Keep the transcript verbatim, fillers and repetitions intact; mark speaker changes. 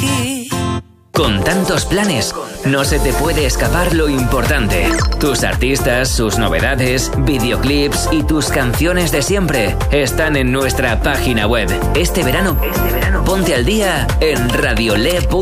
Speaker 1: aquí.
Speaker 2: Con tantos planes, no se te puede escapar lo importante. Tus artistas, sus novedades, videoclips y tus canciones de siempre están en nuestra página web. Este verano, este verano ponte al día en radiole punto com.